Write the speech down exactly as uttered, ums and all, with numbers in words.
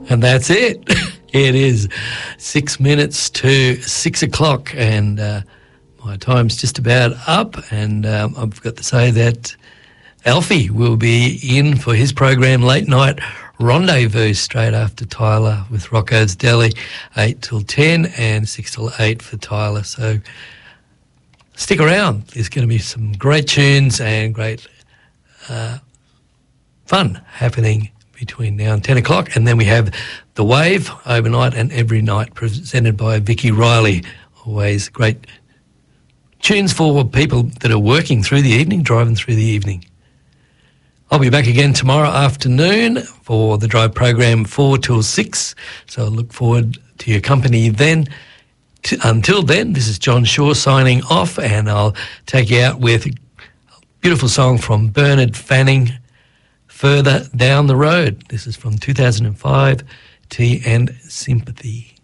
And that's it. It is six minutes to six o'clock, and uh, my time's just about up. And um, I've got to say that Alfie will be in for his program Late Night Rendezvous straight after Tyler with Rocco's Deli, eight till ten and six till eight for Tyler. So stick around. There's going to be some great tunes and great uh, fun happening between now and ten o'clock. And then we have The Wave overnight and every night, presented by Vicky Riley. Always great tunes for people that are working through the evening, driving through the evening. I'll be back again tomorrow afternoon for the drive program four till six. So I look forward to your company then. T- until then, this is John Shaw signing off, and I'll take you out with a beautiful song from Bernard Fanning, Further Down the Road. This is from two thousand five, Tea and Sympathy.